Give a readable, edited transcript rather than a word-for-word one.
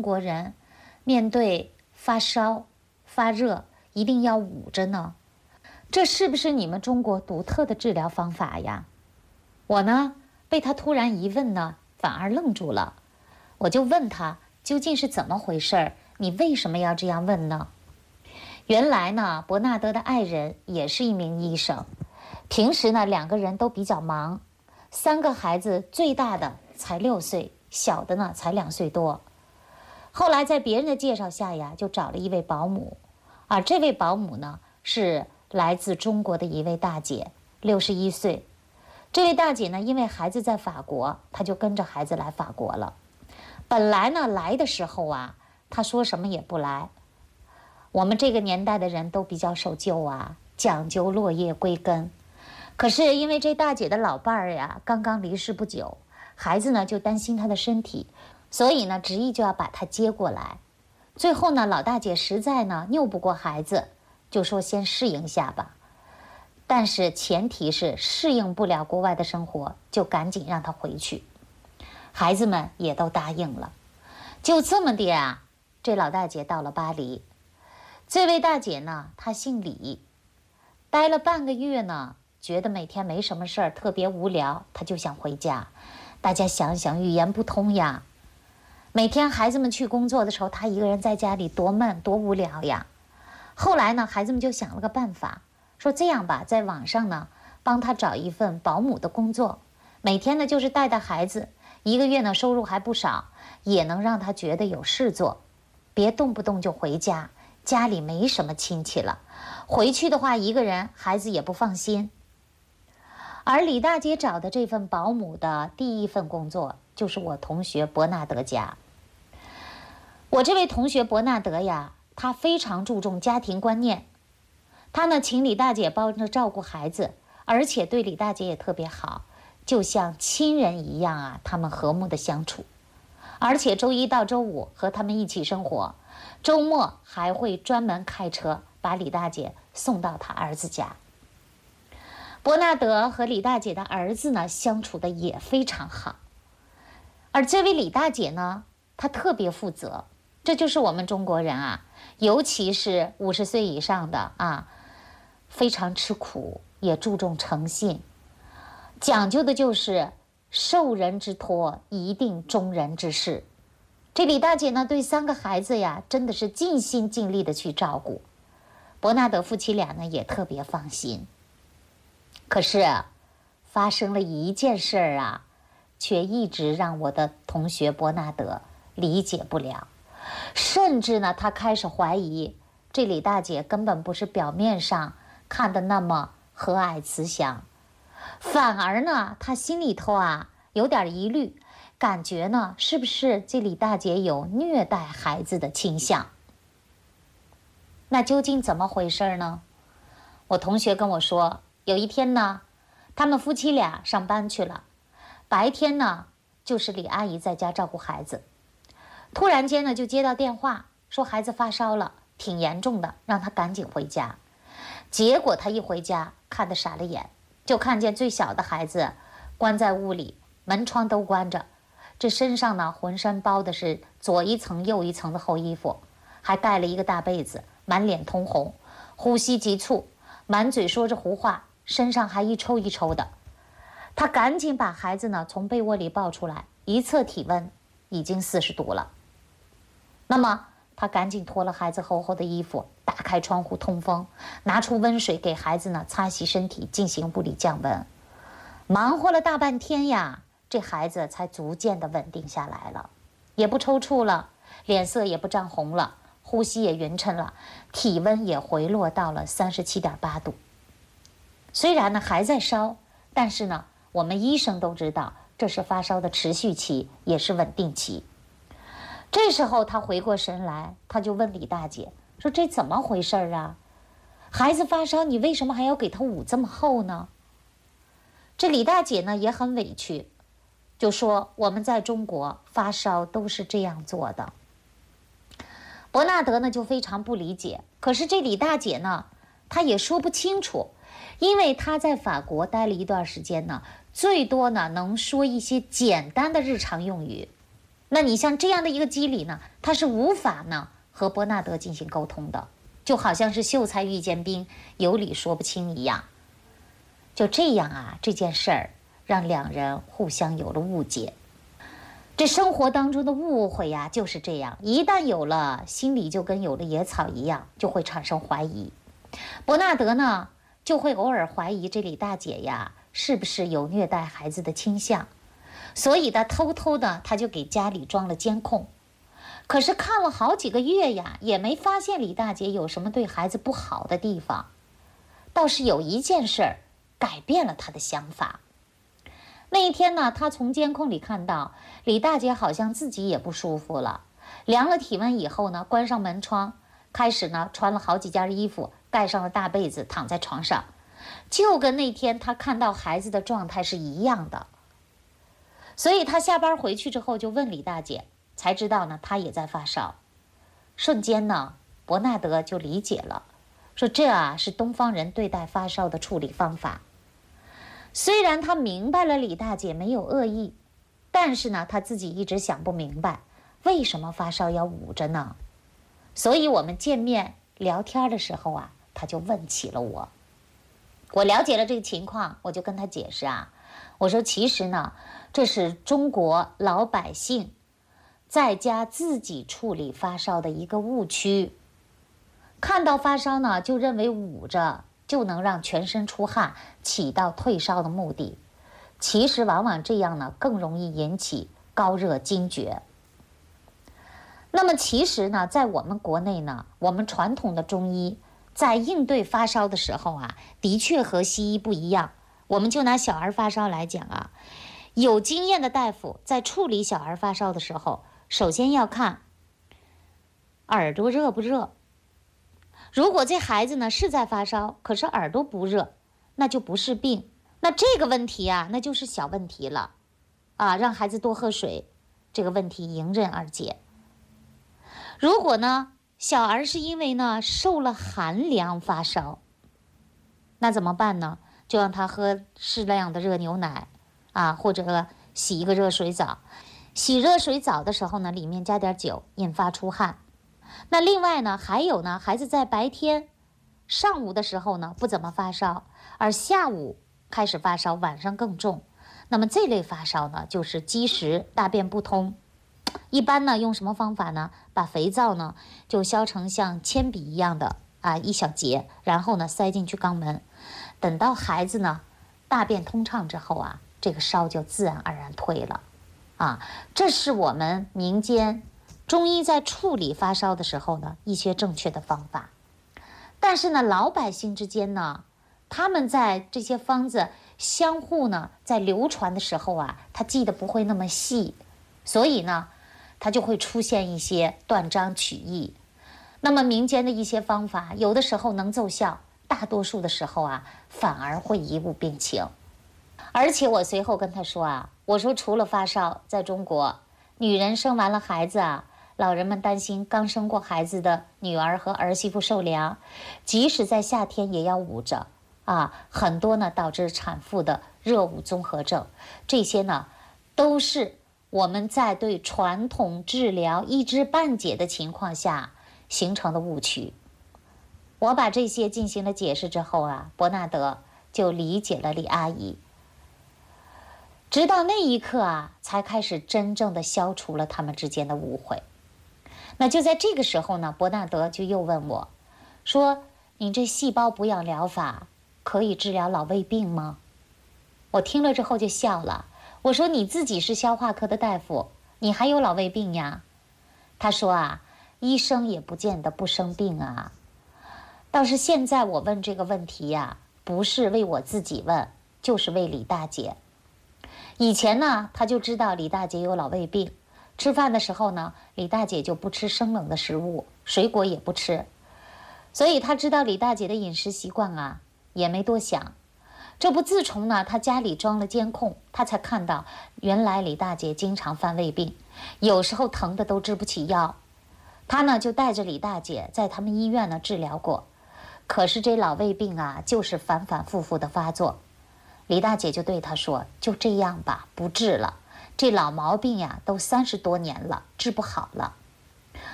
国人面对发烧、发热一定要捂着呢？这是不是你们中国独特的治疗方法呀？我呢，被他突然一问呢，反而愣住了。我就问他究竟是怎么回事，你为什么要这样问呢？原来呢，伯纳德的爱人也是一名医生，平时呢2个人都比较忙，3个孩子最大的才6岁，小的呢才2岁多。后来在别人的介绍下呀，就找了一位保姆，而这位保姆呢是来自中国的一位大姐，61岁。这位大姐呢，因为孩子在法国，她就跟着孩子来法国了。本来呢来的时候啊，她说什么也不来。我们这个年代的人都比较守旧啊，讲究落叶归根。可是因为这大姐的老伴儿呀，刚刚离世不久，孩子呢就担心她的身体，所以呢执意就要把她接过来。最后呢，老大姐实在呢拗不过孩子，就说先适应下吧。但是前提是适应不了国外的生活，就赶紧让她回去。孩子们也都答应了。就这么的啊，这老大姐到了巴黎。这位大姐呢，她姓李，待了半个月呢，觉得每天没什么事儿，特别无聊，她就想回家。大家想想，语言不通呀，每天孩子们去工作的时候，她一个人在家里多闷多无聊呀。后来呢，孩子们就想了个办法，说这样吧，在网上呢帮她找一份保姆的工作，每天呢就是带孩子，1个月呢收入还不少，也能让她觉得有事做，别动不动就回家，家里没什么亲戚了，回去的话一个人孩子也不放心。而李大姐找的这份保姆的第一份工作，就是我同学伯纳德家。我这位同学伯纳德呀，他非常注重家庭观念，他呢请李大姐帮着照顾孩子，而且对李大姐也特别好，就像亲人一样啊，他们和睦的相处。而且周一到周五和他们一起生活，周末还会专门开车把李大姐送到他儿子家。伯纳德和李大姐的儿子呢，相处的也非常好。而这位李大姐呢，她特别负责，这就是我们中国人啊，尤其是50岁以上的啊，非常吃苦，也注重诚信，讲究的就是受人之托，一定忠人之事。这李大姐呢，对3个孩子呀，真的是尽心尽力的去照顾。伯纳德夫妻俩呢，也特别放心。可是发生了一件事啊，却一直让我的同学伯纳德理解不了，甚至呢，他开始怀疑这李大姐根本不是表面上看的那么和蔼慈祥，反而呢，他心里头啊有点疑虑，感觉呢是不是这李大姐有虐待孩子的倾向？那究竟怎么回事呢？我同学跟我说，有一天呢，他们夫妻俩上班去了，白天呢就是李阿姨在家照顾孩子。突然间呢，就接到电话说孩子发烧了，挺严重的，让他赶紧回家。结果他一回家，看得傻了眼，就看见最小的孩子关在屋里，门窗都关着，这身上呢浑身包的是左一层右一层的厚衣服，还盖了一个大被子，满脸通红，呼吸急促，满嘴说着胡话，身上还一抽一抽的。他赶紧把孩子呢从被窝里抱出来，一测体温已经40度了。那么他赶紧脱了孩子厚厚的衣服，打开窗户通风，拿出温水给孩子呢擦洗身体，进行物理降温。忙活了大半天呀，这孩子才逐渐的稳定下来了，也不抽搐了，脸色也不涨红了，呼吸也匀称了，体温也回落到了37.8度。虽然呢还在烧，但是呢我们医生都知道这是发烧的持续期，也是稳定期。这时候他回过神来，他就问李大姐说，这怎么回事啊？孩子发烧，你为什么还要给他捂这么厚呢？这李大姐呢也很委屈，就说我们在中国发烧都是这样做的。伯纳德呢就非常不理解，可是这李大姐呢她也说不清楚，因为她在法国待了一段时间呢，最多呢能说一些简单的日常用语。 那你像这样的一个机理呢，他是无法呢和伯纳德进行沟通的，就好像是秀才遇见兵，有理说不清一样。就这样啊，这件事儿让两人互相有了误解。这生活当中的误会呀，就是这样，一旦有了，心里就跟有了野草一样，就会产生怀疑。伯纳德呢，就会偶尔怀疑这李大姐呀，是不是有虐待孩子的倾向，所以呢，偷偷的他就给家里装了监控。可是看了好几个月呀，也没发现李大姐有什么对孩子不好的地方，倒是有一件事儿改变了他的想法。那一天呢，他从监控里看到李大姐好像自己也不舒服了，量了体温以后呢，关上门窗，开始呢穿了好几件衣服，盖上了大被子，躺在床上，就跟那天他看到孩子的状态是一样的。所以他下班回去之后就问李大姐，才知道呢她也在发烧。瞬间呢，伯纳德就理解了，说这啊是东方人对待发烧的处理方法。虽然他明白了李大姐没有恶意，但是呢，他自己一直想不明白，为什么发烧要捂着呢？所以我们见面聊天的时候啊，他就问起了我。我了解了这个情况，我就跟他解释啊，我说其实呢，这是中国老百姓在家自己处理发烧的一个误区。看到发烧呢，就认为捂着就能让全身出汗，起到退烧的目的。其实往往这样呢，更容易引起高热惊厥。那么其实呢，在我们国内呢，我们传统的中医在应对发烧的时候啊，的确和西医不一样。我们就拿小儿发烧来讲啊，有经验的大夫在处理小儿发烧的时候，首先要看耳朵热不热。如果这孩子呢是在发烧，可是耳朵不热，那就不是病。那这个问题啊，那就是小问题了啊，让孩子多喝水，这个问题迎刃而解。如果呢，小儿是因为呢受了寒凉发烧，那怎么办呢？就让他喝适量的热牛奶啊，或者洗一个热水澡。洗热水澡的时候呢，里面加点酒，引发出汗。那另外呢，还有呢，孩子在白天上午的时候呢不怎么发烧，而下午开始发烧，晚上更重。那么这类发烧呢，就是积食，大便不通。一般呢用什么方法呢？把肥皂呢就削成像铅笔一样的啊一小节，然后呢塞进去肛门。等到孩子呢大便通畅之后啊，这个烧就自然而然退了啊。这是我们民间中医在处理发烧的时候呢一些正确的方法。但是呢，老百姓之间呢，他们在这些方子相互呢在流传的时候啊，他记得不会那么细，所以呢他就会出现一些断章取义。那么民间的一些方法有的时候能奏效，大多数的时候啊反而会贻误病情。而且我随后跟他说啊，我说除了发烧，在中国女人生完了孩子啊，老人们担心刚生过孩子的女儿和儿媳妇受凉，即使在夏天也要捂着啊，很多呢导致产妇的热捂综合症。这些呢都是我们在对传统治疗一知半解的情况下形成的误区。我把这些进行了解释之后啊，伯纳德就理解了李阿姨。直到那一刻啊，才开始真正的消除了他们之间的误会。那就在这个时候呢，伯纳德就又问我说，你这细胞补养疗法可以治疗老胃病吗？我听了之后就笑了，我说你自己是消化科的大夫，你还有老胃病呀？他说啊，医生也不见得不生病啊。倒是现在我问这个问题呀，不是为我自己问，就是为李大姐。以前呢，他就知道李大姐有老胃病，吃饭的时候呢，李大姐就不吃生冷的食物，水果也不吃，所以他知道李大姐的饮食习惯啊，也没多想。这不，自从呢他家里装了监控，他才看到原来李大姐经常犯胃病，有时候疼的都治不起药。他呢就带着李大姐在他们医院呢治疗过，可是这老胃病啊就是反反复复的发作。李大姐就对他说，就这样吧，不治了， 这老毛病呀，都30多年了，治不好了。